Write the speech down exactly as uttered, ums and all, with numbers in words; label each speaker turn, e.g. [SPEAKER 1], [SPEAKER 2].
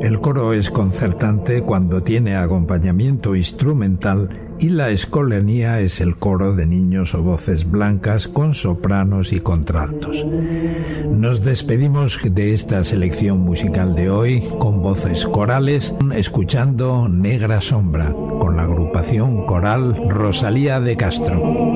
[SPEAKER 1] El coro es concertante cuando tiene acompañamiento instrumental y la escolanía es el coro de niños o voces blancas con sopranos y contraltos. Nos despedimos de esta selección musical de hoy con voces corales, escuchando Negra Sombra, con la agrupación coral Rosalía de Castro.